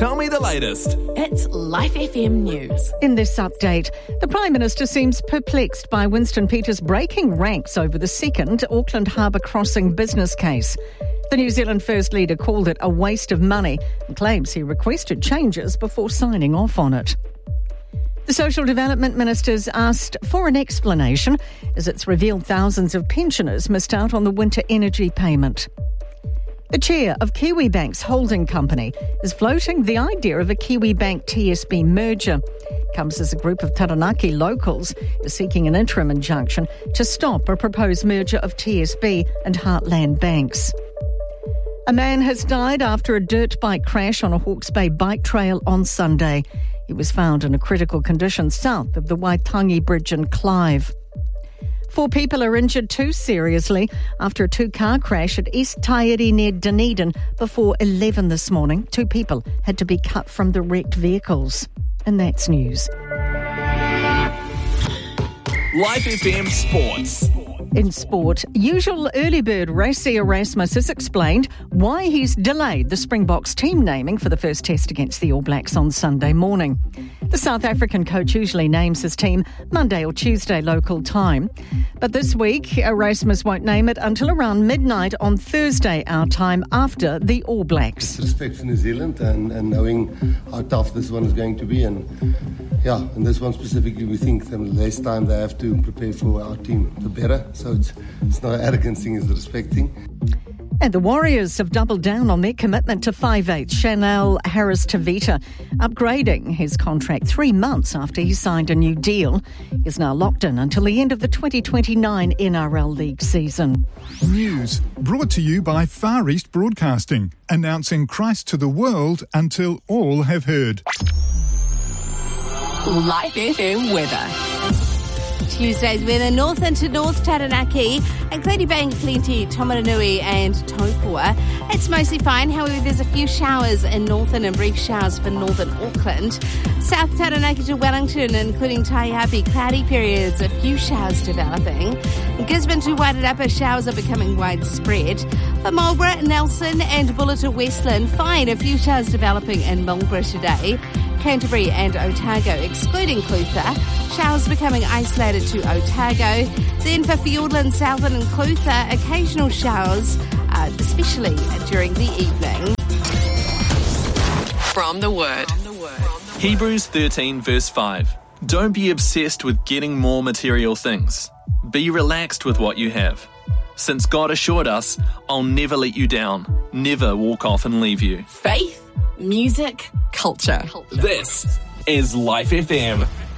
Tell me the latest. It's Life FM News. In this update, the Prime Minister seems perplexed by Winston Peters breaking ranks over the second Auckland Harbour Crossing business case. The New Zealand First Leader called it a waste of money and claims he requested changes before signing off on it. The Social Development Minister's asked for an explanation as it's revealed thousands of pensioners missed out on the winter energy payment. The chair of Kiwibank's holding company is floating the idea of a Kiwibank TSB merger. Comes as a group of Taranaki locals is seeking an interim injunction to stop a proposed merger of TSB and Heartland banks. A man has died after a dirt bike crash on a Hawke's Bay bike trail on Sunday. He was found in a critical condition south of the Waitangi Bridge in Clive. 4 people are injured too seriously after a 2-car crash at East Taieri near Dunedin before 11 this morning. 2 people had to be cut from the wrecked vehicles. And that's news. Life FM Sports. In sport, usual early bird Racey Erasmus has explained why he's delayed the Springboks team naming for the first test against the All Blacks on Sunday morning. The South African coach usually names his team Monday or Tuesday local time. But this week, Erasmus won't name it until around midnight on Thursday our time after the All Blacks. Respect for New Zealand and knowing how tough this one is going to be. And this one specifically, we think the less time they have to prepare for our team, the better. So it's not an arrogant thing, it's a respect thing. And the Warriors have doubled down on their commitment to 5'8" Chanel Harris-Tavita, upgrading his contract 3 months after he signed a new deal. He's now locked in until the end of the 2029 NRL League season. News brought to you by Far East Broadcasting, announcing Christ to the world until all have heard. Life FM weather. Tuesday's weather, north into North Taranaki, including Bank, Plenty, Tomaranui and Taupo. It's mostly fine, however there's a few showers in northern and brief showers for northern Auckland. South Taranaki to Wellington, including Taihape, cloudy periods, a few showers developing. Gisborne to Wairarapa, showers are becoming widespread. For Marlborough, Nelson and Buller to Westland, fine, a few showers developing in Marlborough today. Canterbury and Otago, excluding Clutha. Showers becoming isolated to Otago. Then for Fiordland, Southland and Clutha, occasional showers, especially during the evening. From the Word. Hebrews 13 verse 5. Don't be obsessed with getting more material things. Be relaxed with what you have. Since God assured us, I'll never let you down, never walk off and leave you. Faith, music, culture. This is Life FM.